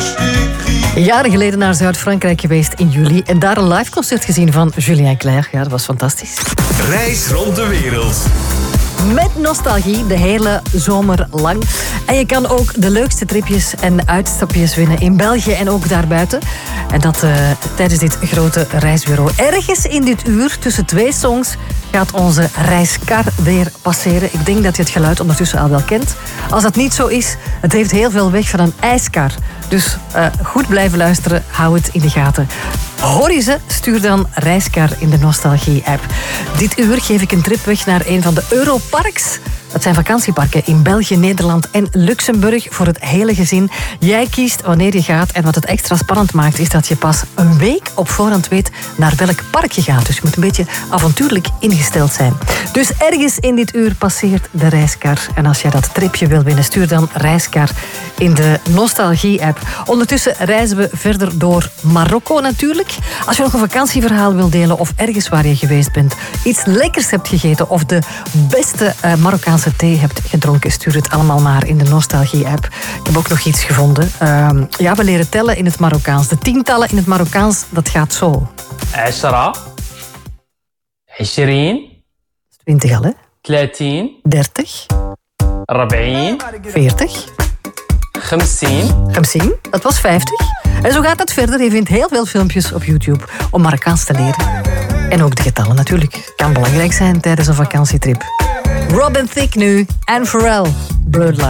Jaren geleden naar Zuid-Frankrijk geweest in juli en daar een live concert gezien van Julien Clerc. Ja, dat was fantastisch. Reis rond de wereld. Met nostalgie de hele zomer lang. En je kan ook de leukste tripjes en uitstapjes winnen in België en ook daarbuiten. En dat tijdens dit grote reisbureau. Ergens in dit uur, tussen 2 songs, gaat onze reiskar weer passeren. Ik denk dat je het geluid ondertussen al wel kent. Als dat niet zo is, het heeft heel veel weg van een ijskar. Dus goed blijven luisteren, hou het in de gaten. Hoor je ze? Stuur dan Reiskar in de Nostalgie-app. Dit uur geef ik een trip weg naar een van de Europarks. Dat zijn vakantieparken in België, Nederland en Luxemburg voor het hele gezin. Jij kiest wanneer je gaat en wat het extra spannend maakt is dat je pas een week op voorhand weet naar welk park je gaat. Dus je moet een beetje avontuurlijk ingesteld zijn. Dus ergens in dit uur passeert de Reiskar. En als jij dat tripje wil winnen, stuur dan Reiskar in de Nostalgie-app. Ondertussen reizen we verder door Marokko natuurlijk. Als je nog een vakantieverhaal wil delen of ergens waar je geweest bent, iets lekkers hebt gegeten of de beste Marokkaanse thee hebt gedronken, stuur het allemaal maar in de Nostalgie-app. Ik heb ook nog iets gevonden. Ja, we leren tellen in het Marokkaans. De tientallen in het Marokkaans, dat gaat zo. 10 20 20 al, hè? 30 30 40 40 50 50, dat was 50. En zo gaat het verder. Je vindt heel veel filmpjes op YouTube om Marokkaans te leren. En ook de getallen natuurlijk. Kan belangrijk zijn tijdens een vakantietrip. Robin Thicke nu en Pharrell, Bloodline.